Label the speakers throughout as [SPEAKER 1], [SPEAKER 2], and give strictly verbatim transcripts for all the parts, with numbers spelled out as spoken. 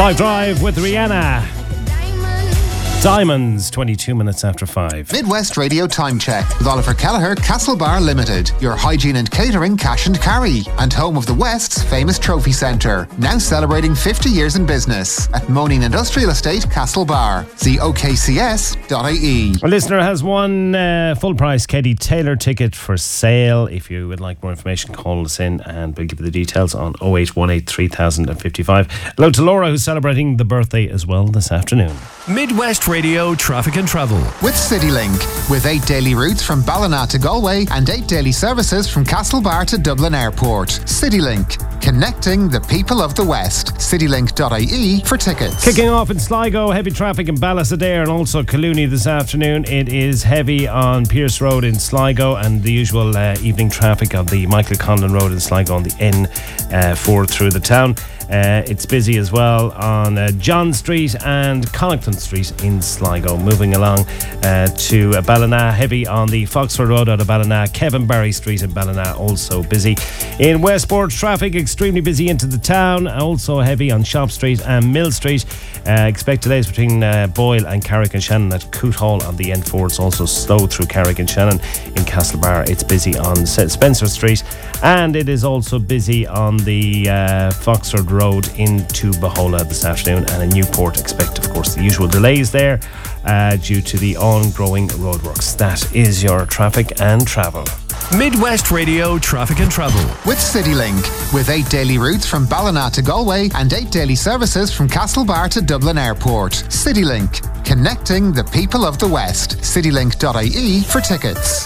[SPEAKER 1] Live Drive with Rihanna. Diamonds, twenty-two minutes after five.
[SPEAKER 2] Midwest Radio Time Check with Oliver Kelleher, Castlebar Limited, your hygiene and catering cash and carry, and home of the West's famous trophy centre. Now celebrating fifty years in business at Moaning Industrial Estate, Castlebar. See o k c s dot i e.
[SPEAKER 1] A listener has one uh, full price Katie Taylor ticket for sale. If you would like more information, call us in and we'll give you the details on oh eight one eight three thousand fifty-five. Hello to Laura, who's celebrating the birthday as well this afternoon.
[SPEAKER 3] Midwest Radio Traffic and Travel
[SPEAKER 2] with CityLink, with eight daily routes from Ballina to Galway and eight daily services from Castlebar to Dublin Airport. CityLink, connecting the people of the West. citylink dot i e for tickets.
[SPEAKER 1] Kicking off in Sligo, heavy traffic in Ballasadair and also Colooney this afternoon. It is heavy on Pierce Road in Sligo and the usual uh, evening traffic on the Michael Conlon Road in Sligo on the N four through the town. Uh, it's busy as well on uh, John Street and Connaughton Street in Sligo. Moving along uh, to uh, Ballina, heavy on the Foxford Road out of Ballina. Kevin Barry Street in Ballina, also busy. In Westport, traffic extremely busy into the town, also heavy on Shop Street and Mill Street. Uh, expect delays between uh, Boyle and Carrick and Shannon at Coote Hall on the N four. It's also slow through Carrick and Shannon. In Castlebar, it's busy on Spencer Street, and it is also busy on the uh, Foxford Road into Bahola this afternoon, and in Newport expect, of course, the usual delays there uh, due to the ongoing roadworks. That is your traffic and travel.
[SPEAKER 3] Midwest Radio Traffic and Travel
[SPEAKER 2] with CityLink, with eight daily routes from Ballina to Galway and eight daily services from Castlebar to Dublin Airport. CityLink, connecting the people of the West. citylink dot i e for tickets.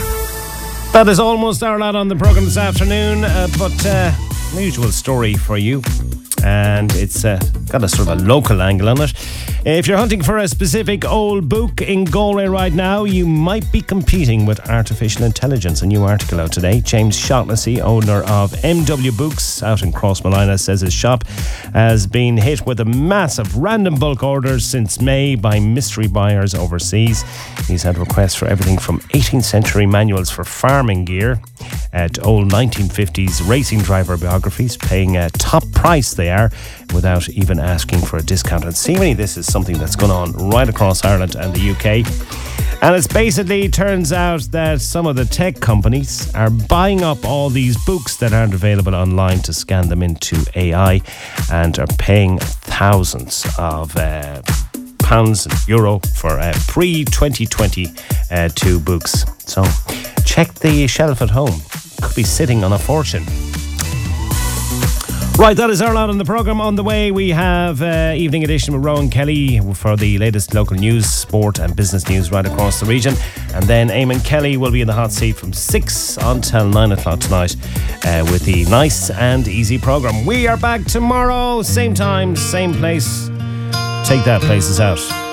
[SPEAKER 1] That is almost our lot on the programme this afternoon, uh, but uh, an usual story for you, and it's uh, got a sort of a local angle on it. If you're hunting for a specific old book in Galway right now, you might be competing with artificial intelligence. A new article out today. James Shaughnessy, owner of M W Books out in Crossmolina, says his shop has been hit with a massive random bulk orders since May by mystery buyers overseas. He's had requests for everything from eighteenth century manuals for farming gear uh, to old nineteen fifties racing driver biographies, paying a top price they are without even asking for a discount. And seemingly this is something that's going on right across Ireland and the U K. And it's basically turns out that some of the tech companies are buying up all these books that aren't available online to scan them into A I and are paying thousands of uh, pounds and euro for uh, pre twenty twenty-two books. So check the shelf at home. Could be sitting on a fortune. Right, that is our lot on the programme. On the way, we have uh, Evening Edition with Rowan Kelly for the latest local news, sport and business news right across the region. And then Eamon Kelly will be in the hot seat from six until nine o'clock tonight uh, with the nice and easy programme. We are back tomorrow, same time, same place. Take That Places Out.